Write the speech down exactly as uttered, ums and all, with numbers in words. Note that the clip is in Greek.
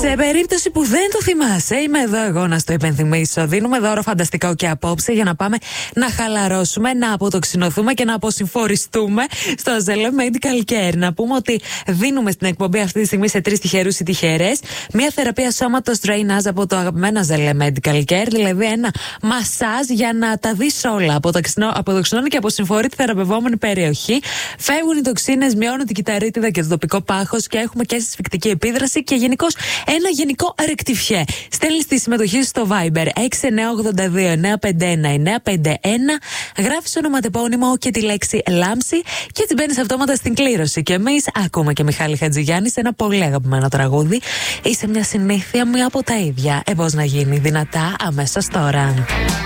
Σε περίπτωση που δεν το θυμάσαι, είμαι εδώ εγώ να στο υπενθυμίσω. Δίνουμε δώρο φανταστικό και απόψε για να πάμε να χαλαρώσουμε, να αποτοξινωθούμε και να αποσυμφοριστούμε στο Ζελέ Medical Care. Να πούμε ότι δίνουμε στην εκπομπή αυτή τη στιγμή σε τρεις τυχερούς ή τυχερές μια θεραπεία σώματος Drainage από το αγαπημένο Ζελέ Medical Care, δηλαδή ένα μασάζ για να τα δεις όλα. Αποτοξινώνει και αποσυμφορεί τη θεραπευόμενη περιοχή. Φεύγουν οι τοξίνες, μειώνουν την κυταρίτιδα και το τοπικό πάχος και έχουμε και συσφυκτική επίδραση και γενικώς ένα γενικό ρεκτιφιέ. Στέλνεις τη συμμετοχή στο Viber έξι εννιά οκτώ δύο εννιά πέντε ένα εννιά πέντε ένα, γράφεις ονοματεπώνυμο και τη λέξη λάμψη και έτσι μπαίνεις αυτόματα στην κλήρωση. Και εμείς ακούμε και Μιχάλη Χατζηγιάννη σε ένα πολύ αγαπημένο τραγούδι. Είσαι μια συνήθεια, μία από τα ίδια. Ε, πώς να γίνει δυνατά αμέσως τώρα.